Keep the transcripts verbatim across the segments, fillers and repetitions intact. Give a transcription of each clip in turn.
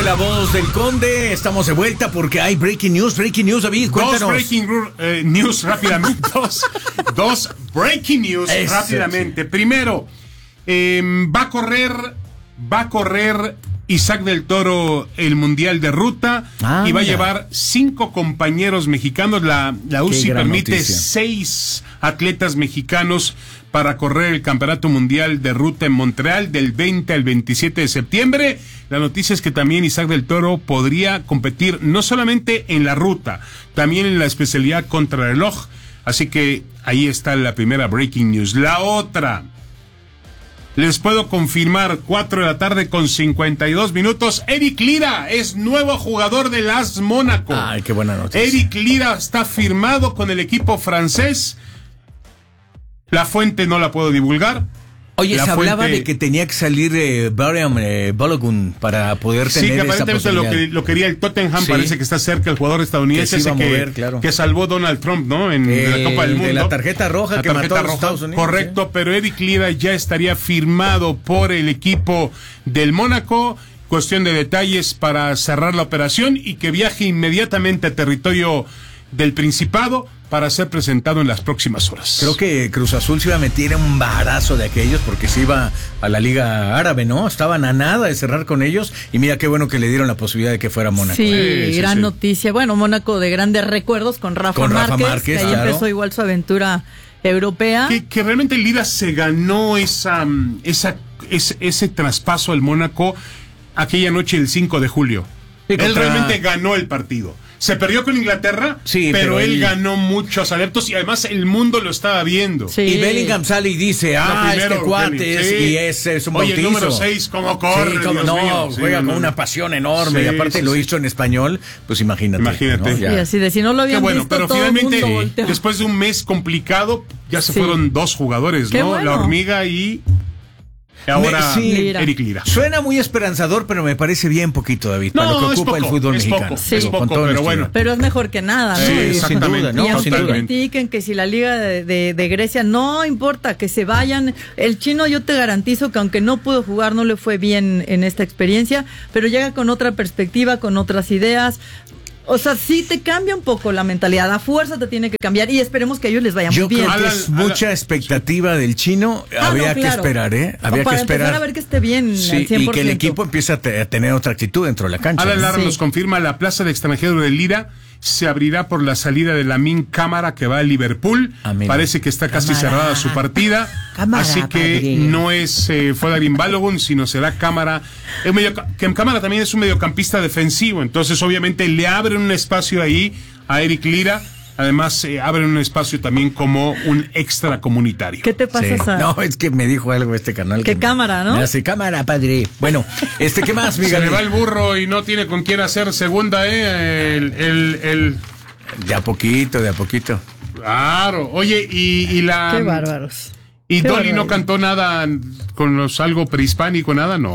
de La Voz del Conde. Estamos de vuelta porque hay breaking news, breaking news, David, cuéntanos. Dos breaking eh, news rápidamente. dos, dos breaking news Eso, rápidamente. Sí. Primero, eh, va a correr, va a correr Isaac del Toro el Mundial de Ruta ah, y va mira. a llevar cinco compañeros mexicanos. La, la U C I permite noticia. seis atletas mexicanos para correr el Campeonato Mundial de Ruta en Montreal del veinte al veintisiete de septiembre. La noticia es que también Isaac del Toro podría competir no solamente en la ruta, también en la especialidad contrarreloj. Así que ahí está la primera breaking news. La otra, les puedo confirmar, cuatro de la tarde con cincuenta y dos minutos, Eric Lira es nuevo jugador del A S Mónaco. Ay, qué buena noticia. Eric Lira está firmado con el equipo francés. La fuente no la puedo divulgar. Oye, la se fuente... hablaba de que tenía que salir eh, Brian eh, Balogun para poder tener sí, que esa aparentemente lo, que, lo quería el Tottenham, sí. Parece que está cerca el jugador estadounidense que, se ese mover, que, claro. que salvó Donald Trump, ¿no? En eh, la Copa del Mundo. De la tarjeta roja la que tarjeta mató a roja, los Estados Unidos. Correcto, ¿eh? Pero Eric Lira ya estaría firmado por el equipo del Mónaco. Cuestión de detalles para cerrar la operación y que viaje inmediatamente a territorio del Principado para ser presentado en las próximas horas. Creo que Cruz Azul se iba a meter un barazo de aquellos porque se iba a la Liga Árabe, ¿no? Estaban a nada de cerrar con ellos y mira qué bueno que le dieron la posibilidad de que fuera Mónaco. Sí, eh, gran sí, sí. noticia. Bueno, Mónaco de grandes recuerdos con Rafa, con Rafa Márquez, Márquez, que ahí claro. empezó igual su aventura europea. Que, que realmente Lira se ganó esa, esa, ese, ese traspaso al Mónaco aquella noche del cinco de julio. Sí, contra... Él realmente ganó el partido. Se perdió con Inglaterra, sí, pero, pero él, él ganó muchos adeptos y además el mundo lo estaba viendo. Sí. Y Bellingham sale y dice, ah, primero, este cuate es, sí. y es, es un Oye, bautizo. el número seis, ¿cómo corre? Sí, como no, mío. juega sí, con no. una pasión enorme sí, y aparte sí, lo sí. hizo en español, pues imagínate. Imagínate. ¿no? Y así de si no lo habían Qué bueno, visto, pero todo finalmente, el mundo volteó. Después de un mes complicado, ya se sí. fueron dos jugadores, Qué ¿no? bueno. La Hormiga y... Ahora, Me, sí, Lira. Eric Lira. Suena muy esperanzador, pero me parece bien poquito, David, no, para lo que ocupa poco, el fútbol es mexicano. Poco, sí. Es poco, pero bueno. Pero es mejor que nada, ¿no? Sí, Sí, sin duda, ¿no? Y aunque Sin duda. critiquen que si la Liga de, de, de Grecia, no importa, que se vayan. El chino, yo te garantizo que aunque no pudo jugar, no le fue bien en esta experiencia, pero llega con otra perspectiva, con otras ideas. O sea, sí te cambia un poco la mentalidad, a fuerza te tiene que cambiar y esperemos que a ellos les vaya Yo muy bien. Yo creo que es Alan, mucha Alan, expectativa del chino, ah, había no, que claro. esperar, ¿eh? Había Para que esperar. empezar a ver que esté bien sí, al cien por ciento. y que el equipo empiece a, te, a tener otra actitud dentro de la cancha. Alan ¿no? Lara sí. nos confirma, la plaza de extranjero de Lira se abrirá por la salida de Lamine Cámara que va a Liverpool. Ah, Parece que está casi Cámara. cerrada su partida. Cámara, así que padre. no es eh, Fodrin Balogun, sino será Cámara. El medio, que Cámara también es un mediocampista defensivo, entonces obviamente le abren un espacio ahí a Eric Lira. Además, eh, abren un espacio también como un extra comunitario. ¿Qué te pasa, sí. Sa? No, es que me dijo algo este canal. ¿Qué que cámara, me, no? Me hace cámara, padre. Bueno, este, ¿qué más, Miguel? Se le va el burro y no tiene con quién hacer segunda, ¿eh? El, el, el... De a poquito, de a poquito. Claro. Oye, y, y la... Qué bárbaros. ¿Y Qué Dolly bárbaro. no cantó nada con los algo prehispánico, nada? No.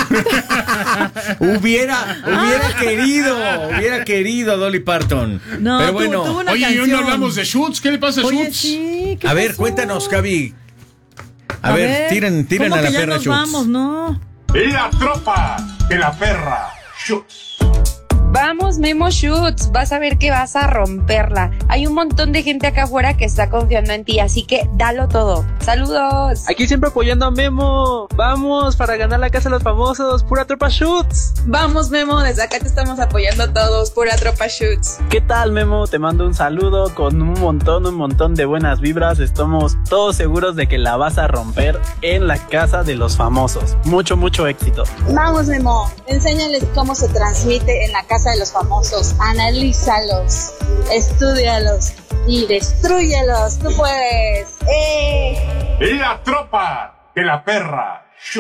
hubiera, hubiera querido, hubiera querido Dolly Parton. No, pero tuvo- bueno. tuvo una Oye, y hoy canción. no hablamos de Schutz. ¿Qué le pasa a Oye, Schutz? sí, ¿qué A ver, pasó? cuéntanos, Javi. A, A ver, ver, tiren, tiren ¿cómo a la que ya perra nos Schutz. vamos, no. La tropa de la perra Schutz. Vamos, Memo Schutz, vas a ver que vas a romperla. Hay un montón de gente acá afuera que está confiando en ti, así que dalo todo. ¡Saludos! Aquí siempre apoyando a Memo. Vamos para ganar la casa de los famosos. Pura tropa Schutz. Vamos, Memo, desde acá te estamos apoyando todos. Pura tropa Schutz. ¿Qué tal, Memo? Te mando un saludo con un montón, un montón de buenas vibras. Estamos todos seguros de que la vas a romper en la casa de los famosos. Mucho, mucho éxito. Vamos, Memo, enséñales cómo se transmite en la casa de los famosos. Analízalos, estúdialos y destrúyelos. Tú puedes. ¡Eh! La tropa de la perra